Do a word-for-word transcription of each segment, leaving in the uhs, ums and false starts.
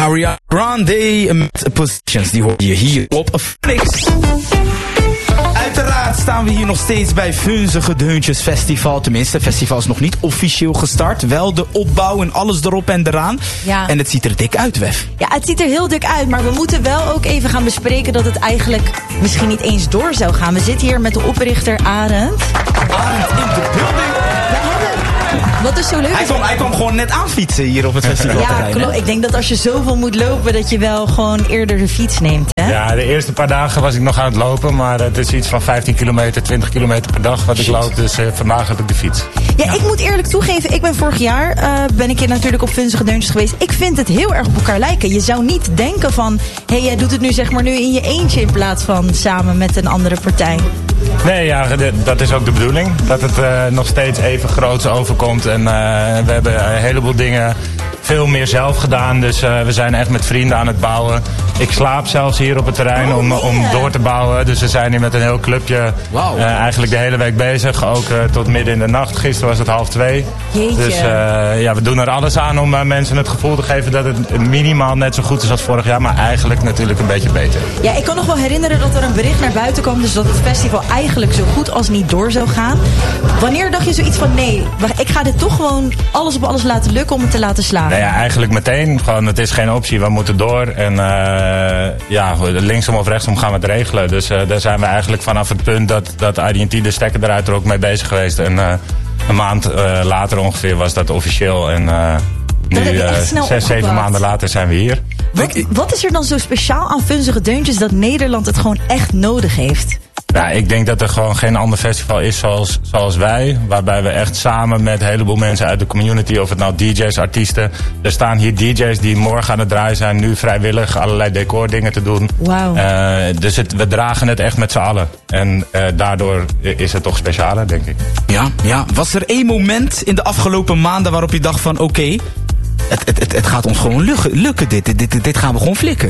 Ariana Grande met Positions, die hoor je hier op Flix. Uiteraard staan we hier nog steeds bij Vunzige Deuntjes Festival. Tenminste, het festival is nog niet officieel gestart. Wel de opbouw en alles erop en eraan. Ja. En het ziet er dik uit, Wef. Ja, het ziet er heel dik uit. Maar we moeten wel ook even gaan bespreken dat het eigenlijk misschien niet eens door zou gaan. We zitten hier met de oprichter Arend. Arend in de building. Wat is zo leuk? Hij kwam, hij kwam gewoon net aanfietsen hier op het festival. Ja, klopt. Ik denk dat als je zoveel moet lopen, dat je wel gewoon eerder de fiets neemt. Hè? Ja, de eerste paar dagen was ik nog aan het lopen. Maar het is iets van vijftien kilometer, twintig kilometer per dag wat ik loop. Dus uh, vandaag heb ik de fiets. Ja, ja, ik moet eerlijk toegeven, ik ben vorig jaar uh, ben ik hier natuurlijk op Vunzige Deuntjes geweest. Ik vind het heel erg op elkaar lijken. Je zou niet denken van, hé, hey, jij doet het nu zeg maar nu in je eentje in plaats van samen met een andere partij. Nee, ja, dat is ook de bedoeling. Dat het uh, nog steeds even groots overkomt. En uh, we hebben een heleboel dingen veel meer zelf gedaan. Dus uh, we zijn echt met vrienden aan het bouwen. Ik slaap zelfs hier op het terrein oh, om, nee. om door te bouwen. Dus we zijn hier met een heel clubje wow. uh, eigenlijk de hele week bezig. Ook uh, tot midden in de nacht. Gisteren was het half twee. Jeetje. Dus uh, ja, we doen er alles aan om uh, mensen het gevoel te geven dat het minimaal net zo goed is als vorig jaar. Maar eigenlijk natuurlijk een beetje beter. Ja, ik kan nog wel herinneren dat er een bericht naar buiten kwam. Dus dat het festival eigenlijk zo goed als niet door zou gaan. Wanneer dacht je zoiets van nee, ik ga dit toch gewoon alles op alles laten lukken om het te laten slagen? Nou ja, eigenlijk meteen. Gewoon, het is geen optie. We moeten door. En uh, ja, linksom of rechtsom gaan we het regelen. Dus uh, daar zijn we eigenlijk vanaf het punt dat, dat I D T de stekker eruit er ook mee bezig geweest. En uh, een maand uh, later ongeveer was dat officieel. En uh, nu, uh, zes, zeven maanden later zijn we hier. Wat, wat is er dan zo speciaal aan Vunzige Deuntjes dat Nederland het gewoon echt nodig heeft? Ja, ik denk dat er gewoon geen ander festival is zoals, zoals wij. Waarbij we echt samen met een heleboel mensen uit de community, of het nou D J's, artiesten. Er staan hier D J's die morgen aan het draaien zijn, nu vrijwillig allerlei decordingen te doen. Wauw. Uh, dus het, we dragen het echt met z'n allen. En uh, daardoor is het toch specialer, denk ik. Ja, ja. Was er één moment in de afgelopen maanden waarop je dacht van oké, okay, het, het, het, het gaat ons gewoon lukken, lukken dit, dit, dit, dit gaan we gewoon flikken?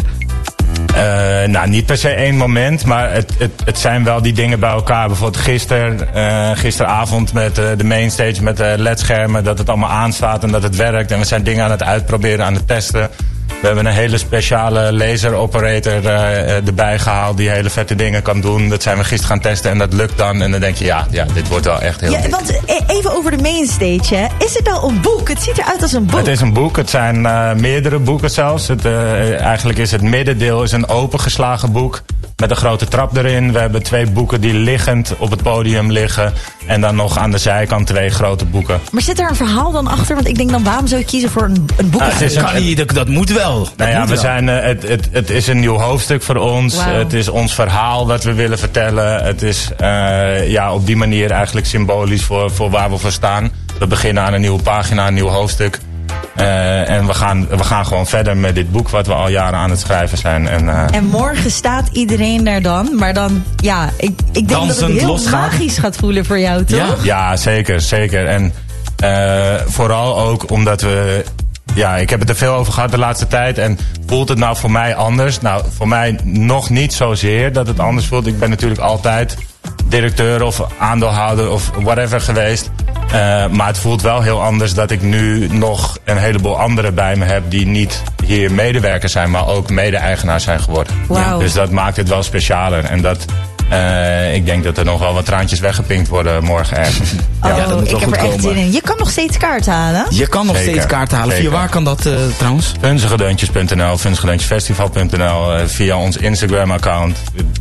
Uh, nou, niet per se één moment, maar het, het, het zijn wel die dingen bij elkaar. Bijvoorbeeld gister, uh, gisteravond met uh, de mainstage met de L E D-schermen, dat het allemaal aanstaat en dat het werkt. En we zijn dingen aan het uitproberen, aan het testen. We hebben een hele speciale laser operator uh, erbij gehaald die hele vette dingen kan doen. Dat zijn we gisteren gaan testen en dat lukt dan. En dan denk je, ja, ja dit wordt wel echt heel ja, dik. Want even over de mainstage, hè. Is het wel een boek? Het ziet eruit als een boek. Het is een boek. Het zijn uh, meerdere boeken zelfs. Het, uh, eigenlijk is het middendeel is een opengeslagen boek met een grote trap erin. We hebben twee boeken die liggend op het podium liggen. En dan nog aan de zijkant twee grote boeken. Maar zit er een verhaal dan achter? Want ik denk dan, waarom zou je kiezen voor een, een boek? Ah, het is een, kan niet, dat, dat moet wel. Dat nou ja, moet we wel. zijn, uh, het, het, het is een nieuw hoofdstuk voor ons. Wow. Het is ons verhaal dat we willen vertellen. Het is uh, ja, op die manier eigenlijk symbolisch voor, voor waar we voor staan. We beginnen aan een nieuwe pagina, een nieuw hoofdstuk. Uh, en we gaan, we gaan gewoon verder met dit boek wat we al jaren aan het schrijven zijn. En, uh, en morgen staat iedereen daar dan. Maar dan, ja, ik, ik denk Dansend, dat het heel losgaan. magisch gaat voelen voor jou, toch? Ja, ja zeker, zeker. En uh, vooral ook omdat we... Ja, ik heb het er veel over gehad de laatste tijd. En voelt het nou voor mij anders? Nou, voor mij nog niet zozeer dat het anders voelt. Ik ben natuurlijk altijd directeur of aandeelhouder of whatever geweest. Uh, maar het voelt wel heel anders dat ik nu nog een heleboel anderen bij me heb die niet hier medewerkers zijn, maar ook mede-eigenaar zijn geworden. Wow. Dus dat maakt het wel specialer. En dat, uh, ik denk dat er nog wel wat traantjes weggepinkt worden morgen ergens. Oh, ja, dat moet wel ik heb goed er echt komen. zin in. Je kan nog steeds kaart halen. Je kan nog Zeker, steeds kaarten halen. zeker. Via waar kan dat uh, trouwens? Vunzigedeuntjes punt n l, vunzigedeuntjesfestival punt n l, uh, via ons Instagram-account.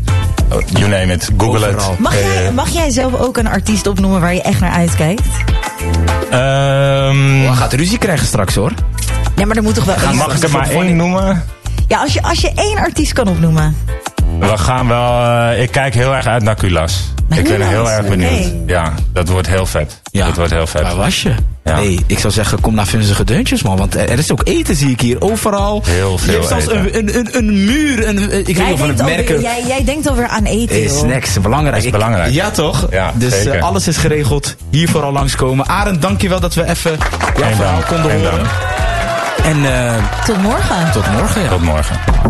You name it, google Overal. het. Mag jij, mag jij zelf ook een artiest opnoemen waar je echt naar uitkijkt? Um, Oh, gaat ruzie krijgen straks hoor. Ja, maar er moet toch wel... Mag ik er maar één noemen? Ja, als je, als je één artiest kan opnoemen. We gaan wel... Uh, ik kijk heel erg uit naar Kulas. Naar ik ben Kulas? heel erg benieuwd. Okay. Ja, dat wordt heel vet. Ja. Dat wordt heel vet. Waar was je? Ja. Nee, ik zou zeggen, kom naar Vunzige Deuntjes, man. Want er is ook eten, zie ik hier. Overal. Heel veel je hebt zelfs eten. Een, een, een, een muur. Een, ik weet niet of het merken... Jij, jij denkt alweer aan eten, Is joh. snacks, belangrijk. Dat is belangrijk. Ik, ja, toch? Ja, dus zeker. uh, alles is geregeld. Hier vooral langskomen. Arend, dankjewel dat we even jouw Geen verhaal dank. konden Geen horen. dank. En uh, Tot morgen. tot morgen. Ja. Tot morgen.